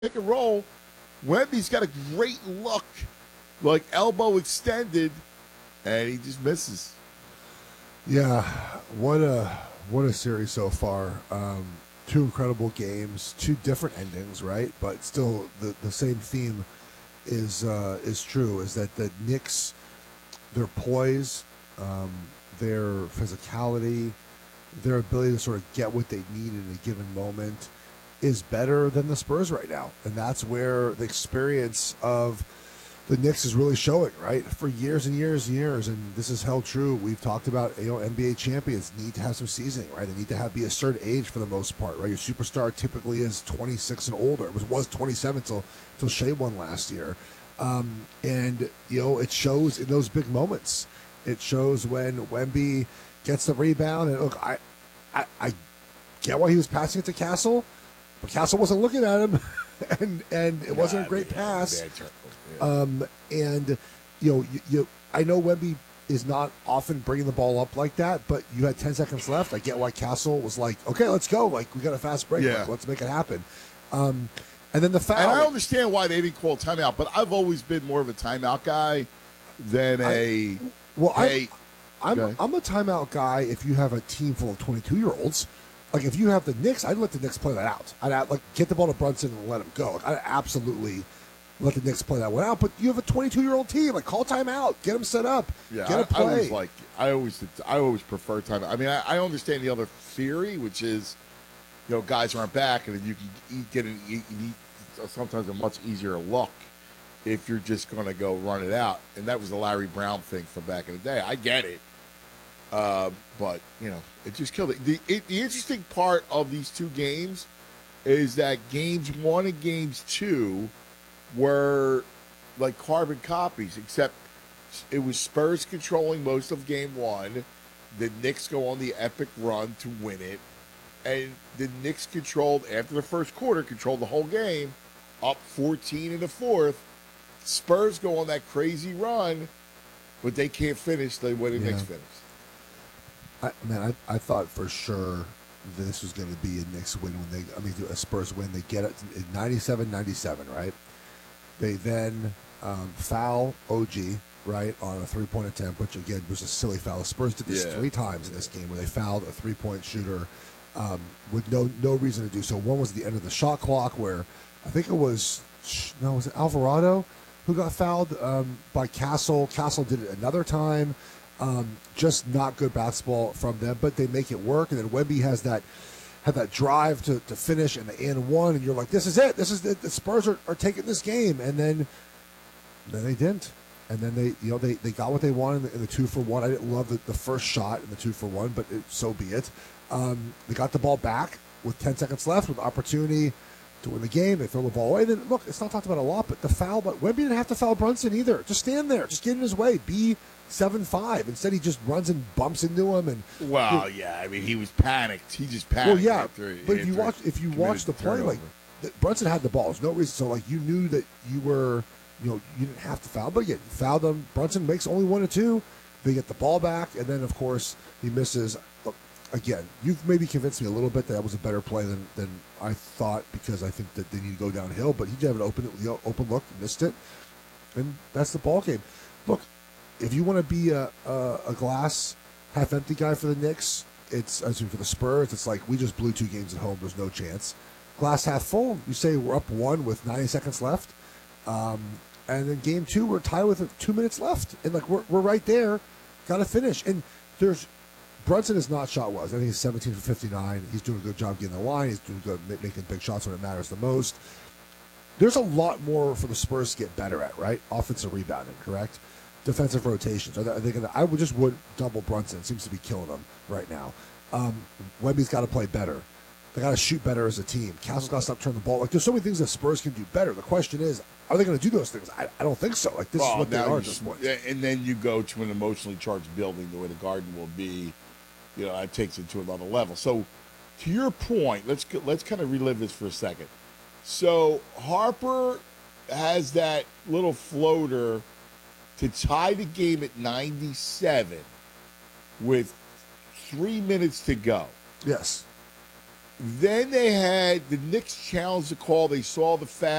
pick and roll. Wemby's got a great look, like elbow extended, and he just misses. Yeah, what a series so far. Two incredible games, two different endings, right? But still, the same theme is true. Is that the Knicks, their poise, their physicality, their ability to sort of get what they need in a given moment is better than the Spurs right now, and that's where the experience of the Knicks is really showing, right? For years and years and years, and this is held true. We've talked about, NBA champions need to have some seasoning, right? They need to be a certain age for the most part, right? Your superstar typically is 26 and older. It was 27 till Shea won last year, and it shows in those big moments. It shows when Wemby gets the rebound, and look, I get why he was passing it to Castle, but Castle wasn't looking at him, and it wasn't a great pass. And I know Wemby is not often bringing the ball up like that, but you had 10 seconds left. I get why Castle was like, okay, let's go. Like, we got a fast break. Yeah. Like, let's make it happen. And then the foul. And I understand why they didn't call timeout, but I've always been more of a timeout guy than I'm a timeout guy if you have a team full of 22-year-olds. Like, if you have the Knicks, I'd let the Knicks play that out. I'd get the ball to Brunson and let him go. Like, I'd absolutely let the Knicks play that one out. But you have a 22-year-old team. Like, call timeout. Get them set up. Yeah, get a play. I always prefer timeout. I mean, I understand the other theory, which is, guys aren't back, and you can get sometimes a much easier look if you're just going to go run it out. And that was the Larry Brown thing from back in the day. I get it. But, it just killed it. The interesting part of these two games is that games 1 and games 2 were like carbon copies, except it was Spurs controlling most of game 1. The Knicks go on the epic run to win it. And the Knicks controlled, after the first quarter, controlled the whole game, up 14 in the fourth. Spurs go on that crazy run, but they can't finish the way the Knicks finished. I thought for sure this was going to be a Knicks win a Spurs win. They get it in 97-97, right? They then foul OG, right, on a three-point attempt, which, again, was a silly foul. The Spurs did this 3 times in this game where they fouled a three-point shooter with no reason to do so. One was the end of the shot clock where I think was it Alvarado who got fouled by Castle. Castle did it another time. Just not good basketball from them, but they make it work. And then Wemby had that drive to finish and the and one, and you're like, this is it. This is it. The Spurs are taking this game, and then they didn't. And then they got what they wanted in the 2-for-1. I didn't love the first shot in the 2-for-1, but so be it. They got the ball back with 10 seconds left with opportunity to win the game. They throw the ball away. Then look, it's not talked about a lot, but the foul. But Wemby didn't have to foul Brunson either. Just stand there. Just get in his way. Be 7-5. Instead, he just runs and bumps into him. And I mean, he was panicked. He just panicked. Well, yeah, but if you watch the play, like Brunson had the ball. There's no reason. So like you knew that you were, you didn't have to foul, but again, you fouled him. Brunson makes only 1 or 2. They get the ball back, and then of course he misses. Look, again, you've maybe convinced me a little bit that was a better play than I thought, because I think that they need to go downhill. But he did have an open look, missed it, and that's the ball game. Look. If you want to be a glass half empty guy for the Knicks, for the Spurs, it's like we just blew 2 games at home. There's no chance. Glass half full, you say we're up 1 with 90 seconds left, and then game 2 we're tied with 2 minutes left, and like we're right there, got to finish. And Brunson is not shot was. I think he's 17 for 59. He's doing a good job getting the line. He's doing good making big shots when it matters the most. There's a lot more for the Spurs to get better at, right? Offensive rebounding, correct? Defensive rotations. Are they gonna? I would double Brunson. It seems to be killing them right now. Wemby's got to play better. They got to shoot better as a team. Castle's got to stop turning the ball. Like, there's so many things that Spurs can do better. The question is, are they going to do those things? I don't think so. Like, this is what they are at this point. And then you go to an emotionally charged building the way the Garden will be. It takes it to another level. So, to your point, let's kind of relive this for a second. So Harper has that little floater to tie the game at 97 with 3 minutes to go. Yes. Then they had the Knicks challenge the call. They saw the foul.